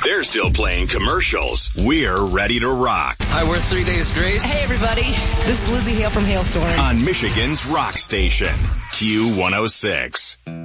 They're still playing commercials. We're ready to rock. Hi, we're 3 Days Grace. Hey, everybody. This is Lizzie Hale from Hailstorm. On Michigan's rock station, Q106.